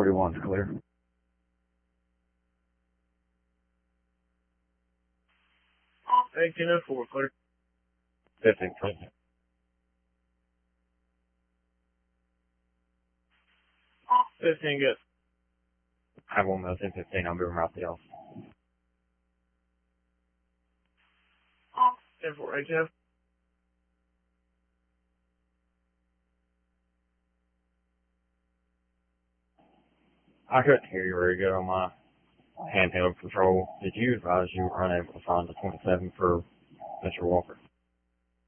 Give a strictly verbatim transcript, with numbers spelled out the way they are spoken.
forty-one's clear. eighteen oh four, clear. fifteen, clear. fifteen, good. I have one minute and fifteen. I'll be right the office. ten four, eighteen oh. I couldn't hear you very good on my handheld control. Did you advise you were unable to find the twenty-seven for Mister Walker?